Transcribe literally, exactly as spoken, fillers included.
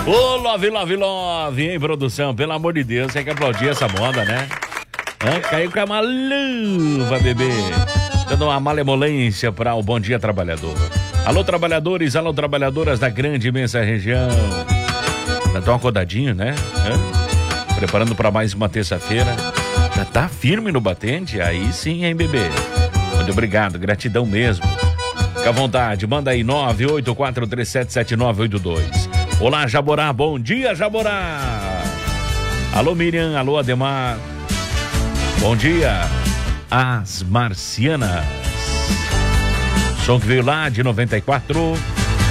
Ô, love, love, love, hein, produção? Pelo amor de Deus, tem que aplaudir essa moda, né? Hã? Caiu com a luva, bebê. Dando uma malemolência para o Bom Dia Trabalhador. Alô, trabalhadores, alô, trabalhadoras da grande imensa região. Já estão acordadinhos, né? Hã? Preparando para mais uma terça-feira. Já tá firme no batente? Aí sim, hein, bebê? Muito obrigado, gratidão mesmo. Fica à vontade, manda aí nove oito quatro três sete sete nove oito dois. Olá, Jaborá, bom dia, Jaborá. Alô, Miriam, alô, Ademar. Bom dia, As Marcianas. Som que veio lá de noventa e quatro.